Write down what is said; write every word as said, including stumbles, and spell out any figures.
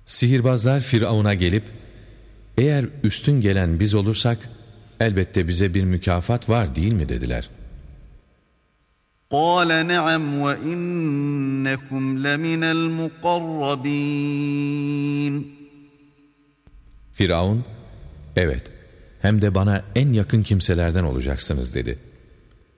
Sihirbazlar Firavun'a gelip, eğer üstün gelen biz olursak, elbette bize bir mükafat var değil mi dediler. قَالَ نَعَمْ وَإِنَّكُمْ لَمِنَ الْمُقَرَّبِينَ Firavun, evet, hem de bana en yakın kimselerden olacaksınız dedi.